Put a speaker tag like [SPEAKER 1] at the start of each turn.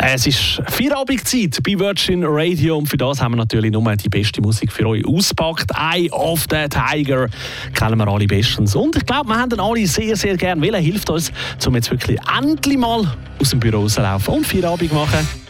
[SPEAKER 1] Es ist Feierabendzeit bei Virgin Radio und für das haben wir natürlich nur die beste Musik für euch ausgepackt. Eye of the Tiger kennen wir alle bestens. Und ich glaube, wir haben den alle sehr, sehr gern. Welcher hilft uns, um jetzt wirklich endlich mal aus dem Büro rauszulaufen und Feierabend machen?